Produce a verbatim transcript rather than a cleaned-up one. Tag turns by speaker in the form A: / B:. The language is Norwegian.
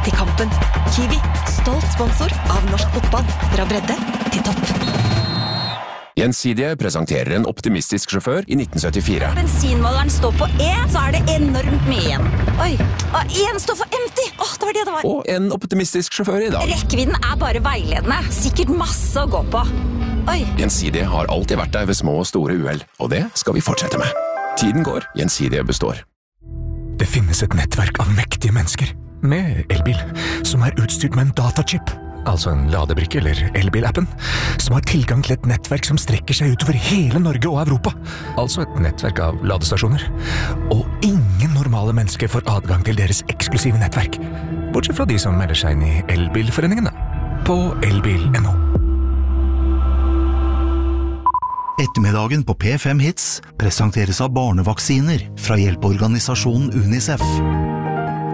A: til kampen. Kiwi, stolt sponsor av norsk fotball. Fra bredde til topp.
B: Gjensidige presenterer en optimistisk sjåfør i nitten syttifire.
A: Bensinmåleren står på E, så er det enormt mye igjen. Oi, og en står for empty. Åh, det var det det var.
B: Og en optimistisk sjåfør i dag.
A: Rekkevidden er bare veiledende. Sikkert masse å gå på. Oi.
B: Gjensidige har alltid vært der ved små og store uheld, og det skal vi fortsette med. Tiden går, Gjensidige består.
C: Det finnes et nettverk av mektige mennesker med elbil, som er utstyrt med en datachip, altså en ladebrikke eller elbilappen, som har tilgang til et nettverk som strekker seg utover hele Norge og Europa, altså et nettverk av ladestasjoner. Og ingen normale mennesker får adgang til deres eksklusive nettverk, bortsett fra de som melder seg inn i elbilforeningen da, på elbil punktum no.
D: Ettermiddagen på P fem Hits presenteres av barnevaksiner fra hjelpeorganisasjonen UNICEF.